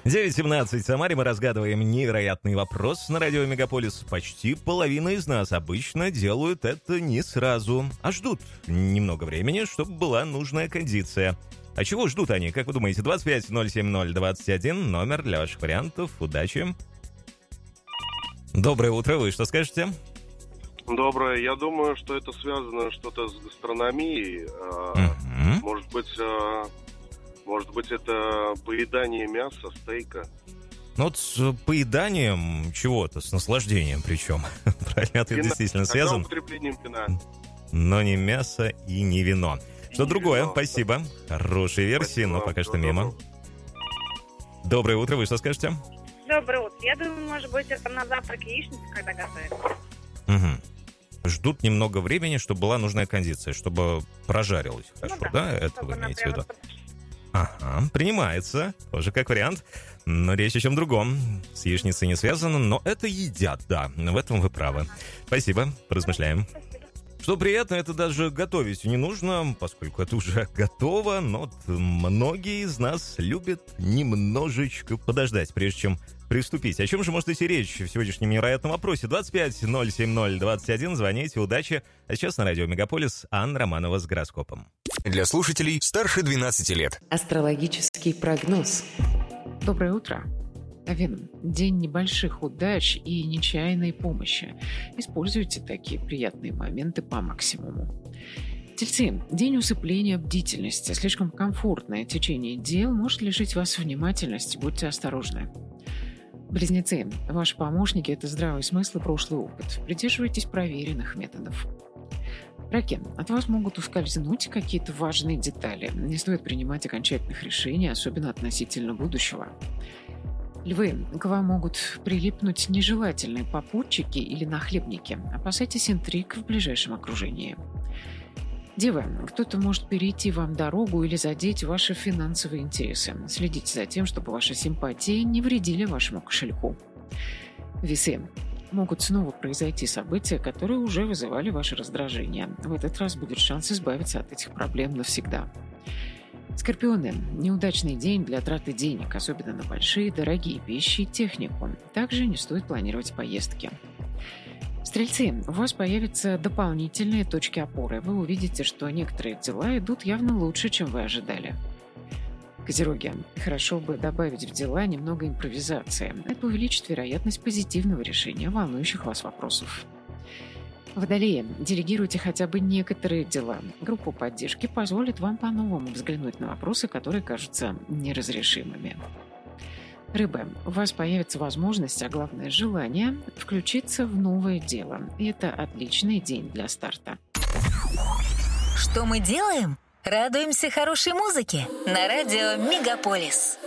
9:17 в Самаре. Мы разгадываем невероятный вопрос на радио Мегаполис. Почти половина из нас обычно делают это не сразу, а ждут немного времени, чтобы была нужная кондиция. А чего ждут они, как вы думаете? 25-070-21, номер для ваших вариантов. Удачи. Доброе утро, вы что скажете? Доброе. Я думаю, что это связано что-то с гастрономией. Может быть, это поедание мяса, стейка. Ну вот с поеданием чего-то, с наслаждением причем. Правильный ответ действительно связан. С употреблением вина. Но не мясо и не вино. Что другое, вино. Спасибо. Хорошие версии, Спасибо. но пока что мимо. Доброе утро, вы что скажете? Доброе утро. Я думаю, может быть, это на завтрак яичница, когда готовят. Угу. Ждут немного времени, чтобы была нужная кондиция, чтобы прожарилась хорошо, да? Это вы имеете в виду? Ага, принимается, тоже как вариант. Но речь о чем другом. С яичницей не связано, но это едят, да. В этом вы правы. Спасибо, поразмышляем. Что приятно, это даже готовить не нужно, поскольку это уже готово, но многие из нас любят немножечко подождать, прежде чем приступить. О чем же может идти речь в сегодняшнем невероятном вопросе? 25-070-21, звоните, удачи. А сейчас на радио Мегаполис Анна Романова с гороскопом. Для слушателей старше 12 лет. Астрологический прогноз. Доброе утро. Овен. День небольших удач и нечаянной помощи. Используйте такие приятные моменты по максимуму. Тельцы. День усыпления бдительности. Слишком комфортное течение дел может лишить вас внимательности. Будьте осторожны. Близнецы. Ваши помощники – это здравый смысл и прошлый опыт. Придерживайтесь проверенных методов. Раки. От вас могут ускользнуть какие-то важные детали. Не стоит принимать окончательных решений, особенно относительно будущего. Львы, к вам могут прилипнуть нежелательные попутчики или нахлебники. Опасайтесь интриг в ближайшем окружении. Девы, кто-то может перейти вам дорогу или задеть ваши финансовые интересы. Следите за тем, чтобы ваши симпатии не вредили вашему кошельку. Весы, могут снова произойти события, которые уже вызывали ваше раздражение. В этот раз будет шанс избавиться от этих проблем навсегда. Скорпионы. Неудачный день для траты денег, особенно на большие, дорогие вещи и технику. Также не стоит планировать поездки. Стрельцы. У вас появятся дополнительные точки опоры. Вы увидите, что некоторые дела идут явно лучше, чем вы ожидали. Козероги. Хорошо бы добавить в дела немного импровизации. Это увеличит вероятность позитивного решения волнующих вас вопросов. Водолеи, делегируйте хотя бы некоторые дела. Группа поддержки позволит вам по-новому взглянуть на вопросы, которые кажутся неразрешимыми. Рыбы, у вас появится возможность, а главное желание, включиться в новое дело. И это отличный день для старта. Что мы делаем? Радуемся хорошей музыке на радио Мегаполис.